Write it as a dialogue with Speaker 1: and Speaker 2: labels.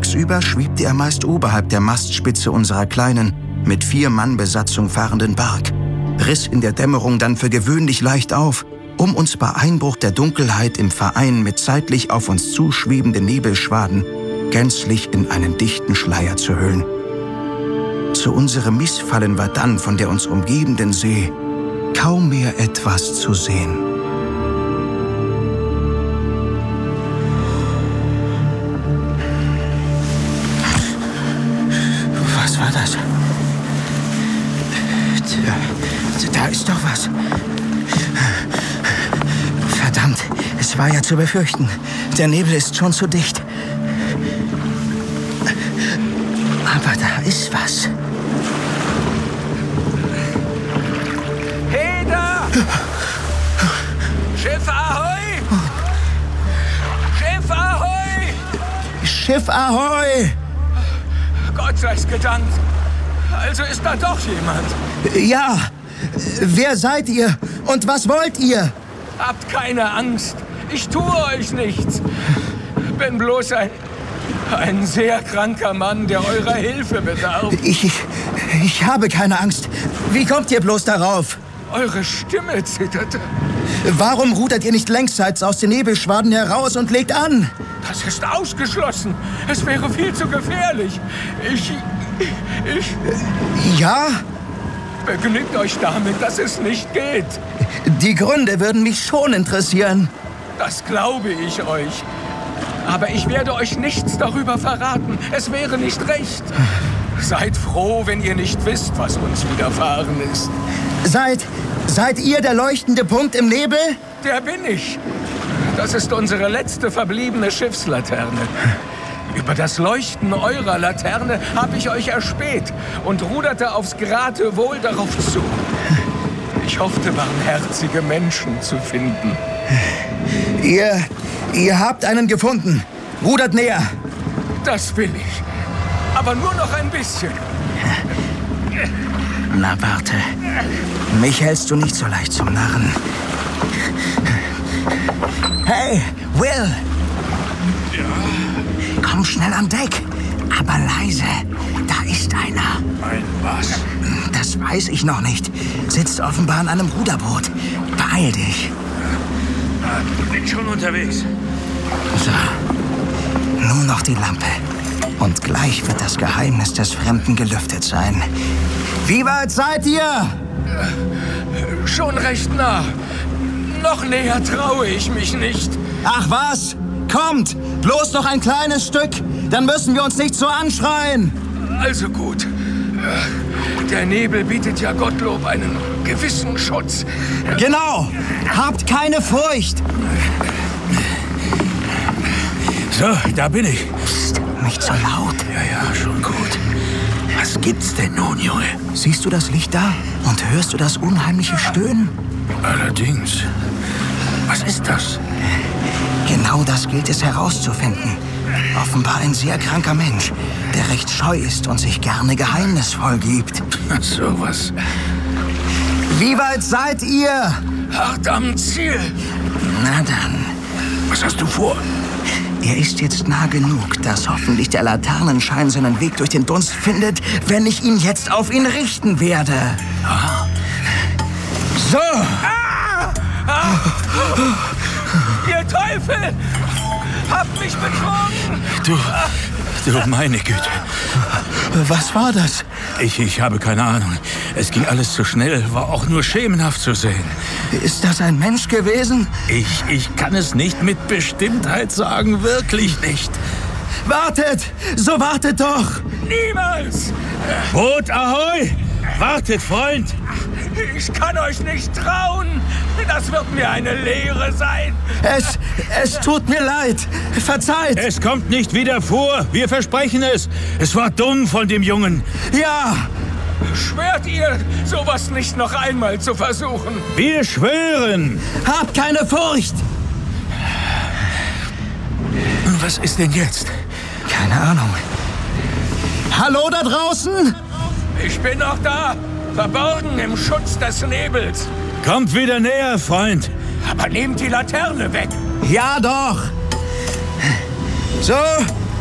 Speaker 1: Tagsüber schwebte er meist oberhalb der Mastspitze unserer kleinen, mit 4-Mann-Besatzung fahrenden Bark, riss in der Dämmerung dann für gewöhnlich leicht auf, um uns bei Einbruch der Dunkelheit im Verein mit seitlich auf uns zuschwebenden Nebelschwaden gänzlich in einen dichten Schleier zu hüllen. Zu unserem Missfallen war dann von der uns umgebenden See kaum mehr etwas zu sehen.
Speaker 2: Was war das? Da ist doch was. Verdammt, es war ja zu befürchten. Der Nebel ist schon zu dicht. Aber da ist was.
Speaker 3: Hey da! Schiff Ahoi! Schiff Ahoi!
Speaker 2: Schiff Ahoi!
Speaker 3: Gott sei's gedankt. Also ist da doch jemand.
Speaker 2: Ja, wer seid ihr und was wollt ihr?
Speaker 3: Habt keine Angst. Ich tue euch nichts. Bin bloß ein sehr kranker Mann, der eurer Hilfe bedarf.
Speaker 2: Ich habe keine Angst. Wie kommt ihr bloß darauf?
Speaker 3: Eure Stimme zitterte.
Speaker 2: Warum rudert ihr nicht längsseits aus den Nebelschwaden heraus und legt an?
Speaker 3: Das ist ausgeschlossen. Es wäre viel zu gefährlich.
Speaker 2: Ja?
Speaker 3: Begnügt euch damit, dass es nicht geht.
Speaker 2: Die Gründe würden mich schon interessieren.
Speaker 3: Das glaube ich euch. Aber ich werde euch nichts darüber verraten. Es wäre nicht recht. Seid froh, wenn ihr nicht wisst, was uns widerfahren ist.
Speaker 2: Seid ihr der leuchtende Punkt im Nebel?
Speaker 3: Der bin ich. Das ist unsere letzte verbliebene Schiffslaterne. Über das Leuchten eurer Laterne habe ich euch erspäht und ruderte aufs Geratewohl darauf zu. Ich hoffte, barmherzige Menschen zu finden.
Speaker 2: Ihr habt einen gefunden. Rudert näher.
Speaker 3: Das will ich. Aber nur noch ein bisschen.
Speaker 2: Na, warte. Mich hältst du nicht so leicht zum Narren. Hey, Will! Ja? Komm schnell an Deck, aber leise. Da ist einer.
Speaker 4: Ein was?
Speaker 2: Das weiß ich noch nicht. Sitzt offenbar an einem Ruderboot. Beeil dich.
Speaker 4: Bin schon unterwegs.
Speaker 2: So, nur noch die Lampe. Und gleich wird das Geheimnis des Fremden gelüftet sein. Wie weit seid ihr?
Speaker 3: Schon recht nah. Noch näher traue ich mich nicht.
Speaker 2: Ach was? Kommt! Bloß noch ein kleines Stück. Dann müssen wir uns nicht so anschreien.
Speaker 3: Also gut. Der Nebel bietet ja Gottlob einen gewissen Schutz.
Speaker 2: Genau. Habt keine Furcht.
Speaker 4: So, da bin ich.
Speaker 2: Psst, nicht so laut.
Speaker 4: Ja, schon gut. Was gibt's denn nun, Junge?
Speaker 2: Siehst du das Licht da? Und hörst du das unheimliche Stöhnen?
Speaker 4: Allerdings. Was ist das?
Speaker 2: Genau das gilt es herauszufinden. Offenbar ein sehr kranker Mensch, der recht scheu ist und sich gerne geheimnisvoll gibt.
Speaker 4: So was.
Speaker 2: Wie weit seid ihr?
Speaker 3: Hart am Ziel.
Speaker 2: Na dann.
Speaker 4: Was hast du vor?
Speaker 2: Er ist jetzt nah genug, dass hoffentlich der Laternenschein seinen Weg durch den Dunst findet, wenn ich ihn jetzt auf ihn richten werde.
Speaker 4: Ah.
Speaker 2: So!
Speaker 3: Ihr Teufel! Habt mich betrogen!
Speaker 4: Du meine Güte.
Speaker 2: Was war das?
Speaker 4: Ich habe keine Ahnung. Es ging alles zu schnell, war auch nur schemenhaft zu sehen.
Speaker 2: Ist das ein Mensch gewesen?
Speaker 4: Ich kann es nicht mit Bestimmtheit sagen, wirklich nicht.
Speaker 2: Wartet! So wartet doch!
Speaker 3: Niemals!
Speaker 4: Boot Ahoi! Wartet, Freund!
Speaker 3: Ich kann euch nicht trauen! Das wird mir eine Lehre sein!
Speaker 2: Es tut mir leid! Verzeiht!
Speaker 4: Es kommt nicht wieder vor, wir versprechen es. Es war dumm von dem Jungen.
Speaker 2: Ja!
Speaker 3: Schwört ihr, sowas nicht noch einmal zu versuchen?
Speaker 4: Wir schwören!
Speaker 2: Habt keine Furcht!
Speaker 4: Was ist denn jetzt?
Speaker 2: Keine Ahnung. Hallo da draußen?
Speaker 3: Ich bin noch da, verborgen im Schutz des Nebels.
Speaker 4: Kommt wieder näher, Freund.
Speaker 3: Aber nehmt die Laterne weg.
Speaker 2: Ja doch. So,